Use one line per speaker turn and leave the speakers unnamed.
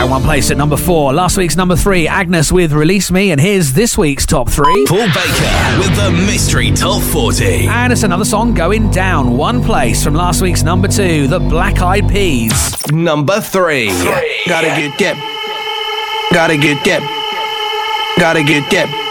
Down one place at number 4. Last week's number 3, Agnes with Release Me. And here's this week's top 3.
Paul Baker with the Mystery Top 40.
And it's another song going down one place from last week's number 2, the Black Eyed Peas.
Number 3.
Gotta get that. Gotta get that. Gotta get that.